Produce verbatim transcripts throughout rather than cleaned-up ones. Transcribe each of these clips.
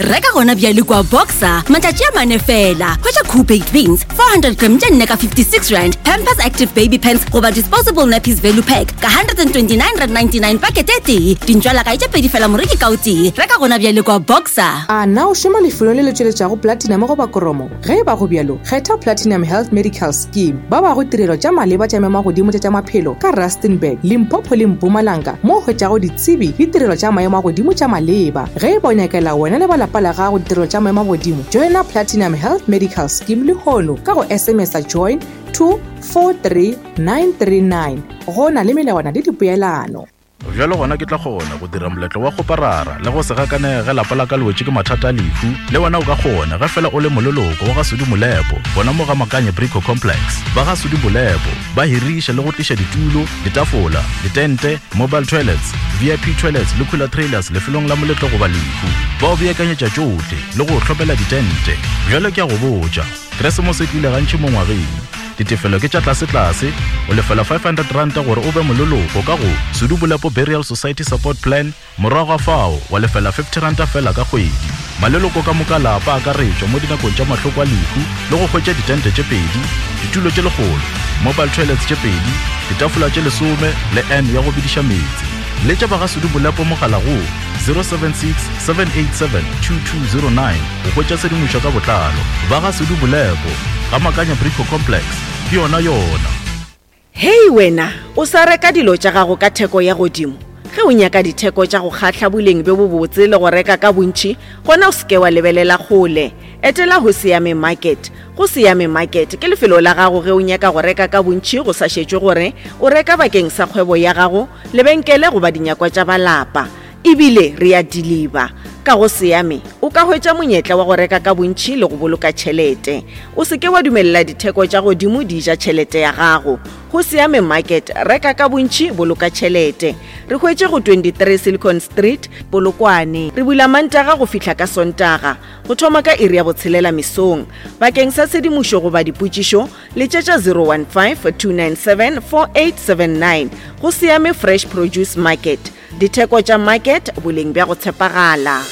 reka gona bjale kwa Boxer matšatši a mane fela. Hwetša Cool Baked Beans four hundred grams tša nne ka fifty-six rand, Pampers Active Baby Pants goba disposable nappies value pack ka one hundred twenty-nine rand ninety-nine packet e tee. Dintšwala ka itša pedi fela moreki ka o tee. Reka gona bjale kwa Boxer. A na o šoma lefelo le le tšweletšago platinum go ba koromo? Ge e ba go bjalo, kgetha Platinum Health Medical Scheme. Ba ba go tirelo tša maleba tša mema godimo tša maphelo ka Rustenburg, Limpopo le Mpumalanga mo hwetšago ditsebi le tirelo tša maemo a godimo tša maleba. Ge e ba o nyakela wena le balapa la gago ditirelo tša maemo a godimo, joina Platinum Health Medical Scheme le hono ka go S M S a join two four three nine three nine. Go na le melawana le dipeelano. Jalo gona ke tla gona go dira moletlo wa go parara le go se gakanege lapa la ka lwetse ke mathata a lefu le wena o ka gona ga fela o le mololoko wa ga Sudi Molepo bona mo ga Makanye Brico Complex ba ga Sudi Molepo ba hirisha le go tlisha ditulo, ditafola, ditente, mobile toilets, V I P toilets le cooler trailers le felong la moletlo go ba lefu ba o beakanyetša tšohle le go tlhopela ditente. Jalo ke a go botša Christmas e tlile gantši mo ngwageng ditefelo ke tša tlase-tlase o lefela five hundred rand gore o be mololoko ka go Sudi Molepo Burial Society Support Plan. Morago ga fao wa lefela fifty rand fela ka kgwedi. Maleloko ka moka lapa a ka retšwa mo dinakong tša mahloko a lefu le go hwetša ditente tše pedi, ditulo tše legolo, mobile toilets tše pedi, ditafola tše lesome le N ya go bediša metsi. Le tša ba ga Sudi Molepo mogala go zero seven six seven eight seven two two zero nine go hwetša sedimošo ka botlalo. Ba ga Sudi Molepo ga Makanye Brico Complex ke yona yona. Hei wena, o sa reka dilo tša gago ka theko ya godimo. Ge o nyaka ditheko tša go kgatla boleng be bo botse le go reka ka bontši, gona o seke wa lebelela kgole. Etela go Siame Market. Go Siame Market ke lefelo la gago ge o nyaka go reka ka bontši go sa šetšwe gore o reka bakeng sa kgwebo ya gago, lebenkele goba dinyakwa tša balapa. Ebile re a deliver. Ka go Siame o ka hwetša monyetla wa go reka ka bontši le go boloka tšhelete. O seke wa dumelela ditheko tša godimo di ja tšhelete ya gago. Go Siame Market reka ka bontši boloka tšhelete. Re hwetše go twenty-three Silicon Street, Polokwane. Re bula Mantaga go fihla ka Sontaga. Go thoma ka iri ya botshelela mesong. Bakeng sa sedimošo goba dipotšišo le tšetša zero one five two nine seven four eight seven nine. Go Siame Fresh Produce Market. Ditheko tša market boleng bja go tshepagala.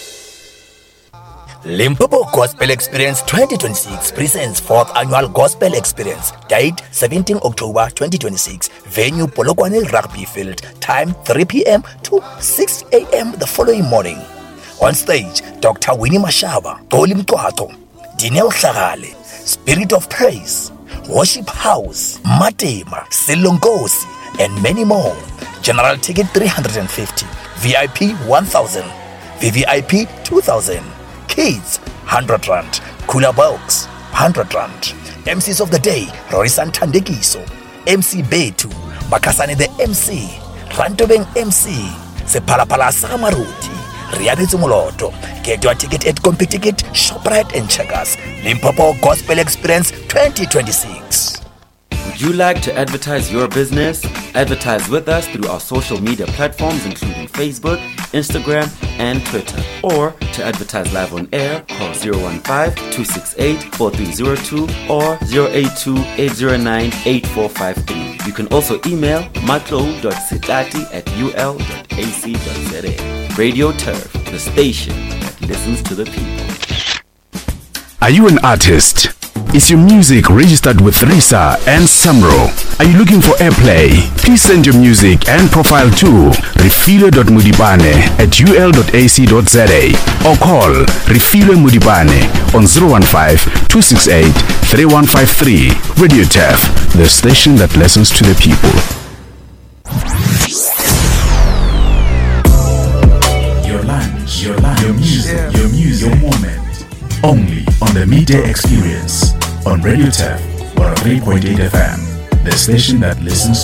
Limpopo Gospel Experience twenty twenty-six presents fourth annual Gospel Experience. Date seventeen October twenty twenty-six. Venue Polokwane Rugby Field. Time three p m to six a m the following morning. On stage, Doctor Winnie Mashaba, Goli Mtwato, Dineo Hlagale, Spirit of Praise, Worship House, Matema, Silongosi, and many more. General ticket three hundred fifty, V I P one thousand, V V I P two thousand, Kids one hundred rand, Cooler Box one hundred rand. M Cs of the day, Rorisan Tandekiso, M C Betu, Bakasane the M C, Rantobeng M C, Sepalapala Samaruti, Rianitsu Moloto. Get your ticket at CompuTicket, ShopRite and Checkers. Limpopo Gospel Experience twenty twenty-six. Would you like to advertise your business? Advertise with us through our social media platforms including Facebook, Instagram, and Twitter. Or to advertise live on air, call zero one five two six eight four three zero two or zero eight two eight zero nine eight four five three. You can also email matlo dot sitati at u l dot a c dot z a. Radio Turf, the station that listens to the people. Are you an artist? Is your music registered with RISA and Samro? Are you looking for airplay? Please send your music and profile to refilo dot mudibane at u l dot a c dot z a or call Refilo Mudibane on zero one five two six eight three one five three. Radio Turf, the station that listens to the people. Your lunch, your lunch, your music, yeah. your music, your moment. Only on the Midday Experience on Radio Turf one oh three point eight F M, the station that listens